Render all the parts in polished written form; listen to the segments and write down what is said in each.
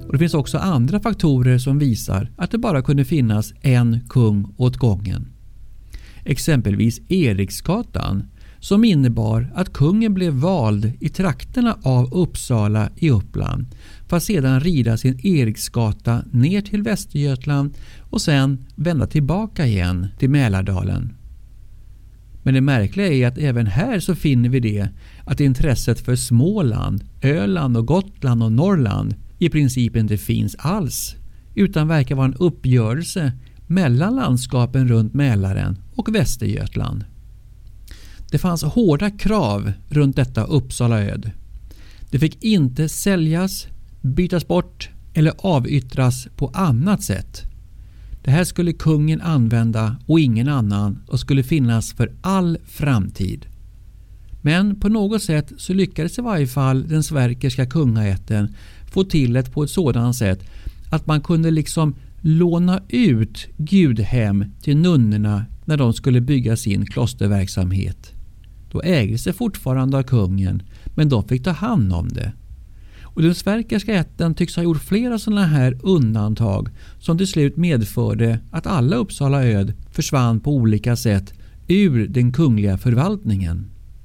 Och det finns också andra faktorer som visar att det bara kunde finnas en kung åt gången. Exempelvis Eriksgatan, som innebar att kungen blev vald i trakterna av Uppsala i Uppland för att sedan rida sin Eriksgata ner till Västergötland och sen vända tillbaka igen till Mälardalen. Men det märkliga är att även här så finner vi det att intresset för Småland, Öland och Gotland och Norrland i princip inte finns alls, utan verkar vara en uppgörelse mellan landskapen runt Mälaren och Västergötland. Det fanns hårda krav runt detta Uppsalaöd. Det fick inte säljas, bytas bort eller avyttras på annat sätt. Det här skulle kungen använda och ingen annan och skulle finnas för all framtid. Men på något sätt så lyckades i varje fall den sverkerska kungaätten få till det på ett sådant sätt att man kunde liksom låna ut Gudhem till nunnorna när de skulle bygga sin klosterverksamhet. Då ägdes det fortfarande av kungen, men de fick ta hand om det. Och den sverkerska ätten tycks ha gjort flera sådana här undantag som till slut medförde att alla Uppsalaöd försvann på olika sätt ur den kungliga förvaltningen.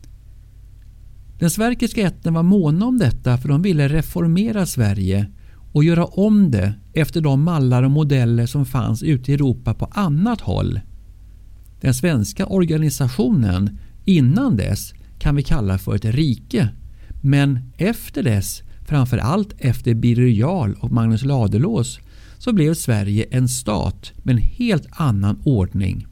Den sverkerska ätten var måna om detta för de ville reformera Sverige och göra om det efter de mallar och modeller som fanns ute i Europa på annat håll. Den svenska organisationen innan dess kan vi kalla för ett rike, men efter dess, framför allt efter Birger Jarl och Magnus Ladulås, så blev Sverige en stat med en helt annan ordning.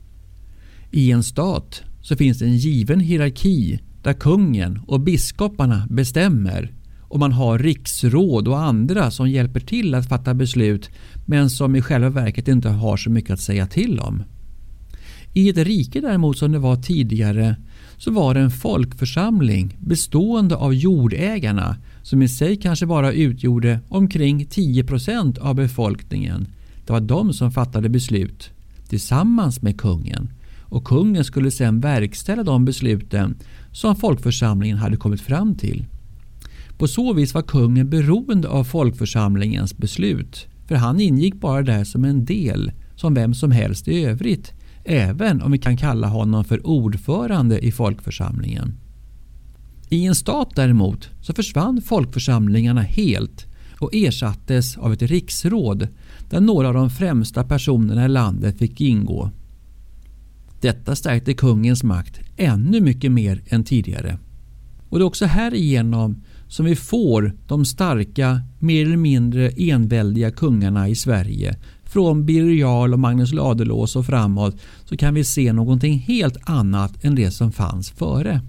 I en stat så finns en given hierarki där kungen och biskoparna bestämmer och man har riksråd och andra som hjälper till att fatta beslut men som i själva verket inte har så mycket att säga till om. I ett rike däremot som det var tidigare så var det en folkförsamling bestående av jordägarna som i sig kanske bara utgjorde omkring 10% av befolkningen. Det var de som fattade beslut tillsammans med kungen och kungen skulle sedan verkställa de besluten som folkförsamlingen hade kommit fram till. På så vis var kungen beroende av folkförsamlingens beslut, för han ingick bara där som en del, som vem som helst i övrigt, även om vi kan kalla honom för ordförande i folkförsamlingen. I en stat däremot så försvann folkförsamlingarna helt och ersattes av ett riksråd där några av de främsta personerna i landet fick ingå. Detta stärkte kungens makt ännu mycket mer än tidigare. Och det är också här igenom som vi får de starka, mer eller mindre enväldiga kungarna i Sverige. Från Birger Jarl och Magnus Ladulås och framåt så kan vi se någonting helt annat än det som fanns före.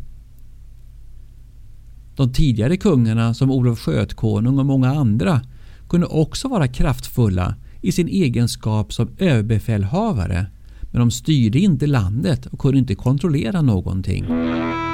De tidigare kungarna som Olof Skötkonung och många andra kunde också vara kraftfulla i sin egenskap som överbefälhavare, men de styrde inte landet och kunde inte kontrollera någonting.